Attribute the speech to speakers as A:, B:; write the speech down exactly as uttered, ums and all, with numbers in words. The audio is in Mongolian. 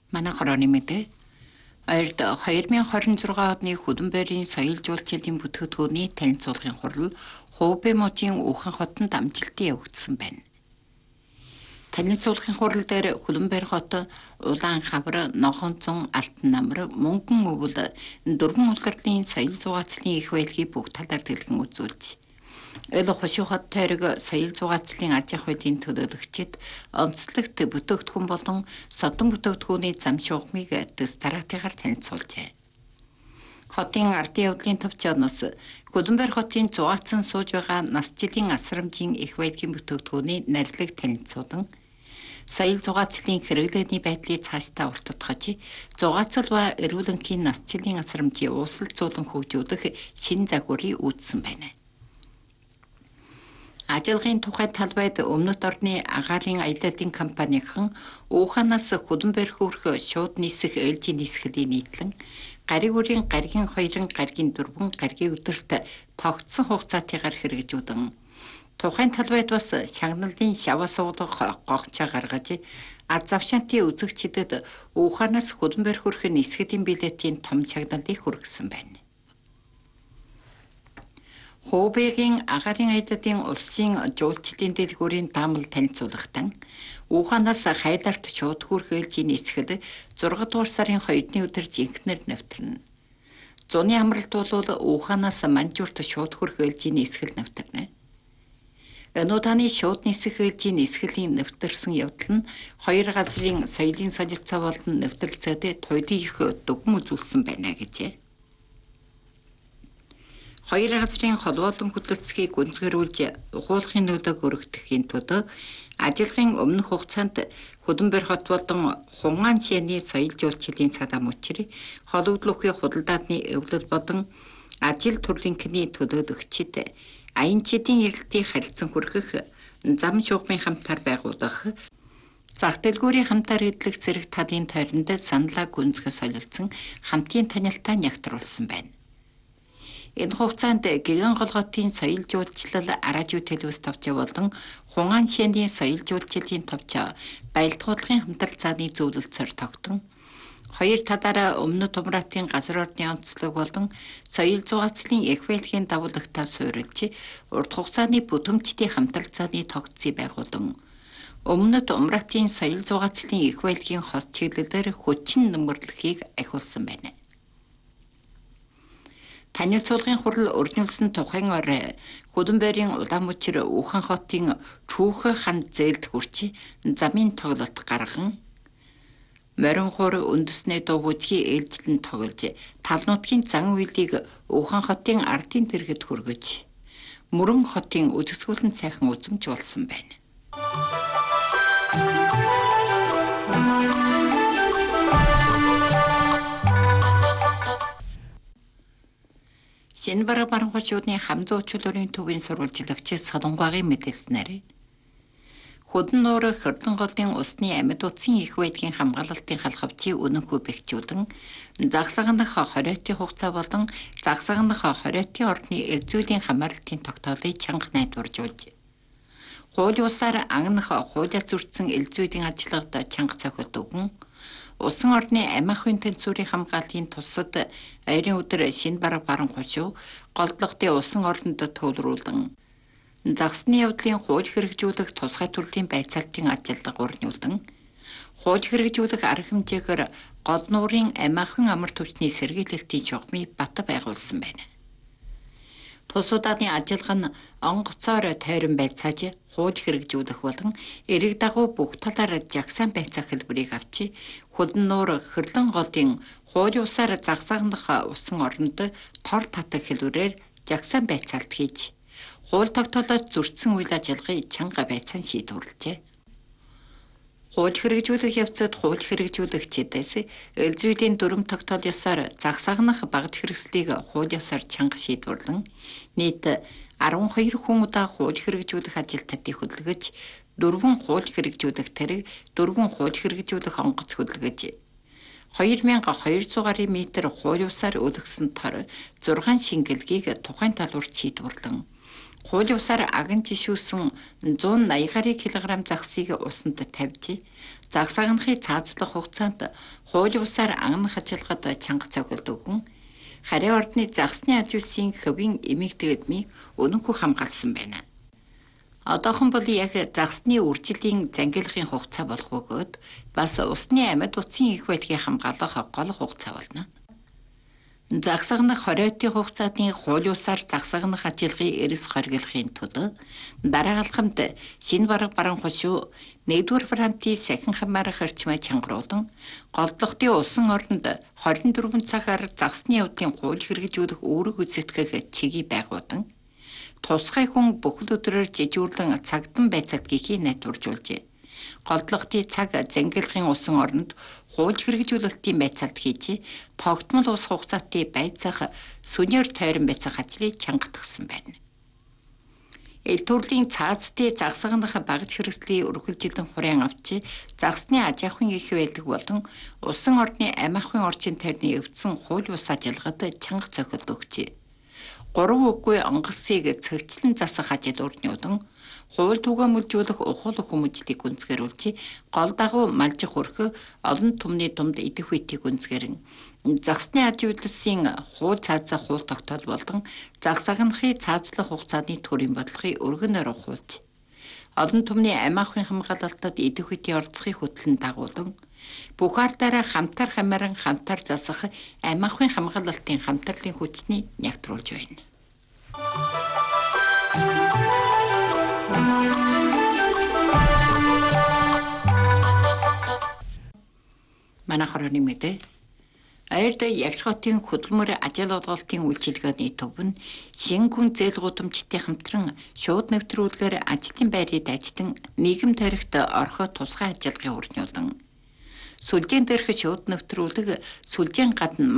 A: Манай хорооны мэдээ Ойрд хоёр мянган хорин зургаан оны Хөдөн байрын соёл жуулчлалын бүтээгдэхүүний танилцуулгын хурал Хувбэ мужийн Ухаан хотод амжилттай явагдсан байна. Танилцуулгын хурал дээр Хөдөн байр хот, Улаан хавар, Нохонцон, Алтан намар, Мөнгөн өвөл дөрвөн улирлын соёл зугаацлын их байлгийг бүх талаар дэлгэн үзүүлж, Эл Хошуу хот тойрог соёл зугаацлын аж ахуй хуулийн төлөөлөгчид онцлогт бүтээгдэхүүн болон содон бүтээгдэхүүний зам шугамыг дэс дараатайгаар танилцуулжээ. Хотын ардын явдлын төвчөөс Хөдөн байр хотын зугаацсан сууж байгаа нас жилийн асрамжийн их байлгийн бүтээгдэхүүний нарилаг танилцуулан, соёл зугаацлын хэрэглээний байдлыг цаашдаа уртдахж, зугаацал ба эрүүл энхийн нас жилийн асрамжийн уусалцуулан хөгжүүлэх шинэ загварыг үүссэн байна. Ажлын тухай талбайд өмнөд орны агаарын аяллалын компанийн Ухаанаас Хөдөн байр хүрэх шууд нисэх ээлжийн нисгэлийн нийтлэн гариг үрийн гаригийн хоёрын гаригийн дөрвөн гаригийн өдөрт тогтсон хугацаатайгаар хэрэгжүүлэн тухайн талбайд бас шагналын шаваа суулгах гогчоо гаргаж аз завшаантын үзэгчдэд Ухаанаас Хөдөн байр хүрэх нисгэлийн билетийн том шагналыг хүргэсэн байна. Хувбэгийн агаарын аяллалын улсын жуулчлалын дэлгүүрийн даамал танилцуулгатан Ухаанаас Хайларт шууд хүрэх ээлжийн нисгэл зургаан дугаар сарын хоёрны өдөр жинхэнээр нэвтэрнэ. Зуны амралт бол Ухаанаас Манжуурт шууд хүрэх ээлжийн нисгэл нэвтэрнэ. Энүүданы шууд нисэх ээлжийн нисгэлийн нэвтэрсэн явдал нь хоёр газрын соёлын солилцоо болон нэвтрэлцээдэд туйлын их дүгэн үзүүлсэн байна гэжээ. Хоёр газрын холбоолон хөдөлгөөцгийг гүнзгийрүүлж ухуулахын нөлөөг өргөдөхийн тулд ажлын өмнөх хугацаанд Хөдөн байр хот болон Хунгаан шиэний соёл жуулчлалын цадам учир холбогдлохын худалдааны эвлэл болон ажил төрлийнхний төлөөлөгчид аянчдын эрэлтийн харилцан хүргэх зам шугамын хамтаар байгуулах зах дэлгүүрийн хамтаар эдлэх зэрэг талын тойронд саналаа гүнзгий солилцсон хамтын танилтаа нягтруулсан байна. Энэ хугацаанд Гэгэн голготын соёл жуулчлал Аражүү телевиз товчоо болон Хунгаан шиэний соёл жуулчлалын товчоо баялдгуулгын хамтралцааны зөвлөлцөөр тогтон, хоёр талаараа өмнөд Умраатын газар орны онцлог болон соёл зугаацлын их байлгийн давуулагтаа суурилж, урт хугацааны бүтээмжтэй хамтралцааны тогтцыг байгуулан, өмнөд Умраатын соёл зугаацлын их байлгийн хос чиглэлээр хүчин нөмөрлөхийг ахиулсан байна. Танилцуулгын хурал өрнүүлсэн тухайн орой Хөдөн байрын улаан мөчир Ухаан хотын Чүүхэ хан зээлд хүрч замын тоглолт гарган морин хуур үндэсний дуугүйцгийн ээлжлэн тоглож талнуудгийн зан үйлийг Ухаан хотын ардын дэргэд хүргэж Мөрөн хотын үзэсгэлэн сайхан үзэмж болсон байна. Шинбара барангуйчуудын хамзуучуулын төвийн сурвалжлагч Солонгогийн мэдээлснээр Хөдөн нуур Хөрдөн голын усны амьд утсын их байлгийн хамгаалалтын халхавчийг өнөхөө бэхжүүлэн загсагнах хориотын хугацаа болон загсагнах хориотын орны элзүүлийн хамгаалалтын тогтоолыг чанга найдваржуулж, хууль усаар ангнах хуулиас зөрчсөн элзүүлийн ажиллагад чанга цохилт өгөн, усан орны амь ахуйн тэнцвэрийн хамгааллын тусад ойрын өдөр Шинбара барангуйчуу голдлогын усан орнд төвлөрүүлэн загсны явдлын хууль хэрэгжүүлэх тусгай төрлийн байцаалтын ажилтныг өрнүүлэн хууль хэрэгжүүлэх арга хэмжээгээр гол нуурын амь ахуйн амар түвшний сэргийлэлтийн чухмыг бат байгуулсан байна. Тус удааны ажиллагаа нь онгоцоор тойрон байцааж хууль хэрэгжүүлэх болон эрэг дагуу бүх талаар жагсаан байцаах хэлбэрийг авч Хөдөн нуур Хөрлөн голын хууль усаар загсаагнах усан оронд тор татах хэлбэрээр жагсаан байцаалт хийж, хууль тогтоолоод зөрчсөн үйл ажиллагааг чанга байцаан шийдвэрлэжээ. Хууль хэрэгжүүлэх явцад хууль хэрэгжүүлэгчдээс элзүүлийн дүрм тогтоол ёсоор загсаагнах багж хэрэгслийг хууль ёсоор чанга шийдвэрлэн нийт арван хоёр хүн удаа хууль хэрэгжүүлэх ажилтнуудыг хөдөлгөж, дөрвөн хууль хэрэгжүүлэх тэрэг, дөрвөн хууль хэрэгжүүлэх онгоц хөдөлгөж, хоёр мянган хоёр зуун метр хууль усаар өлгсөн тор зургаан шингэлгийг тухайн талбарт шийдвэрлэн, хууль усаар аган жишүүсэн зуун наян килограмм загсыг усанд тавьж, загсаагнахыг цаазлах хугацаанд хууль бусаар анган ажиллахад чанга цогцолд өгөн харийн ордны загсны аж үйлсийн хөвийн эмэгтэйдмийн өнөнхөө хамгаалсан байна. Одоохон бол яг загсны үржилийн зангилахын хугацаа болох бөгөөд бас усны амьд утсын их байдгийг хамгаалах гол хугацаа болно. Загсагнах хориотын хугацааны хууль бусаар загсагнах ажиллагыг эрс хоригдлохын тулд дараагалхамд шинэ бараг баран хушуу нэгдүгээр Францын сахин хамаар харчмаа чангаруулан голдлогтын усан оронд хорин дөрвөн цагаар загсны явдлын хууль хэрэгжүүлэх үүрэг үзэгдэх чигийг байгуулан тусгай хүн бүхэл өдрөөр жижүүрлэн цагдан байцаалтгийг найдваржуулжээ. Голдлогтын цаг зангилахын усан оронд хууль хэрэгжүүлэлтийн байцаалт хийж тогтмол ус хугацаатай байцаах сүнээр тойрон байцаах ажлыг чангатгсан байна. Эл төрлийн цаазтай загсагнах багц хэрэгслийн үргэлжилэн хурын авч загсны аж ахуйн их байдаг болон усан орны амь ахуйн орчин тойрны өвдсөн хууль бус ажиллагад чанга цохилт өгчээ. Гурав үгүй онгоцыг цэгцлэн засах ажил өрнөдөн хууль түгээмжлүүлэх ухаал хүмүүжлийг гүнзгэрүүлж гол дагуу малжих өрхө олон түмний дунд идэх үеийг гүнзгэрэн загсны аж үйлсийн хууль цаазах хууль тогтоол болон загсагнахыг цаазлах хугацааны төрийн бодлогыг өргөнөөр ухуулж олон түмний амь ахуйн хамгаалалтад идэх үеийн орцохыг хөтлөн дагуулan бүх ардаараа хамтар хамааран хамтар засах амь ахуйн хамгаалалтын хамтарлын хүчний нягтруулж байна. Манайх орны мэдээ Аярд Ягш хотын хөдөлмөр ажил олголтын үйлчилгээний төв нь шинэ хүн зээл гудамжтай хамтран шууд нэвтрүүлгээр ажлын байрыг дайждан нийгэм тарихт орхиод тусгай ажиллагын өрнөдөн сүлжээн дээрх шууд нэвтрүүлэг сүлжээн гадна